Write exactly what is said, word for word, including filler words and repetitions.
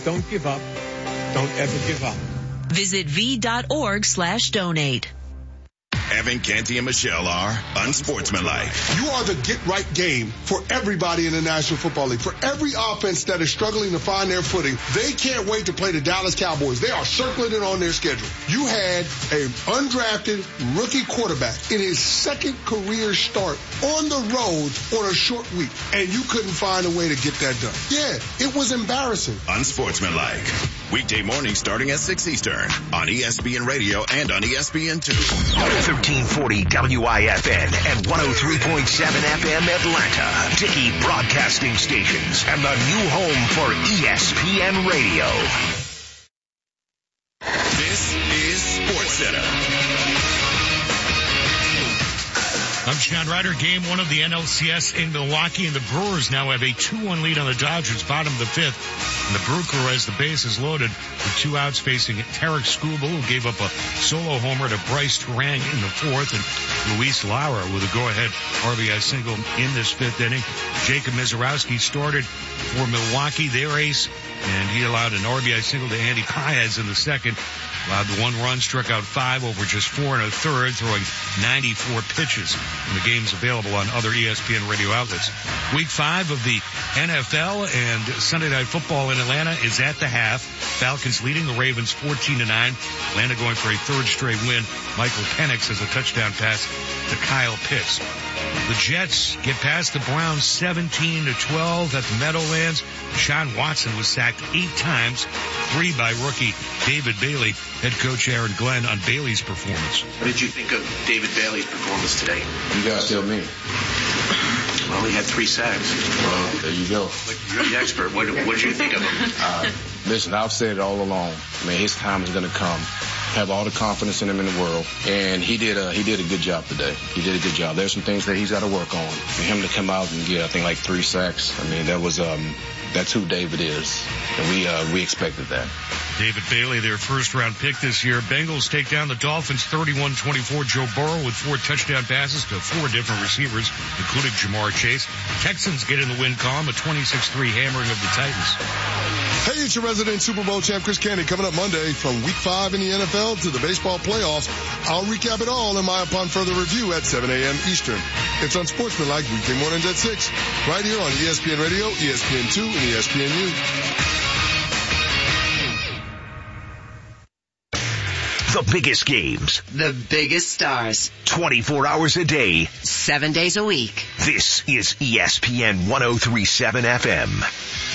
don't give up. Don't ever give up. Visit v.org slash donate. Evan, Canty, and Michelle are unsportsmanlike. You are the get-right game for everybody in the National Football League. For every offense that is struggling to find their footing, they can't wait to play the Dallas Cowboys. They are circling it on their schedule. You had an undrafted rookie quarterback in his second career start on the road on a short week, and you couldn't find a way to get that done. Yeah, it was embarrassing. Unsportsmanlike. Weekday mornings starting at six Eastern on E S P N Radio and on E S P N two. thirteen forty W I F N and one oh three point seven F M Atlanta. Dickey Broadcasting Stations and the new home for E S P N Radio. This is SportsCenter. I'm John Ryder. Game one of the N L C S in Milwaukee, and the Brewers now have a two one lead on the Dodgers, bottom of the fifth. And the Brew Crew has the bases loaded with two outs facing Tarek Skubal, who gave up a solo homer to Bryce Turang in the fourth, and Luis Lara with a go-ahead R B I single in this fifth inning. Jacob Mizorowski started for Milwaukee, their ace, and he allowed an R B I single to Andy Paez in the second. Allowed the one run, struck out five over just four and a third, throwing ninety-four pitches. And the game's available on other E S P N radio outlets. Week five of the N F L and Sunday Night Football in Atlanta is at the half. Falcons leading the Ravens fourteen to nine. Atlanta going for a third straight win. Michael Penix has a touchdown pass to Kyle Pitts. The Jets get past the Browns seventeen to twelve at the Meadowlands. Deshaun Watson was sacked eight times, three by rookie David Bailey. Head coach Aaron Glenn on Bailey's performance. What did you think of David Bailey's performance today? You guys tell me. Well, he had three sacks. Well, there you go. But you're the expert. What, what did you think of him? Uh, listen, I've said it all along. I mean, his time is going to come. Have all the confidence in him in the world, and he did a he did a good job today. He did a good job. There's some things that he's got to work on. For him to come out and get, I think, like three sacks. I mean, that was um that's who David is, and we uh, we expected that. David Bailey, their first-round pick this year. Bengals take down the Dolphins thirty-one twenty-four. Joe Burrow with four touchdown passes to four different receivers, including Jamar Chase. Texans get in the win column, a twenty-six three hammering of the Titans. Hey, it's your resident Super Bowl champ, Chris Canty, coming up Monday from Week five in the N F L to the baseball playoffs. I'll recap it all in my Upon Further review at seven a.m. Eastern. It's Unsportsmanlike weekday mornings at six, right here on E S P N Radio, E S P N two, and E S P N U. The biggest games. The biggest stars. twenty-four hours a day. Seven days a week. This is E S P N one oh three point seven F M.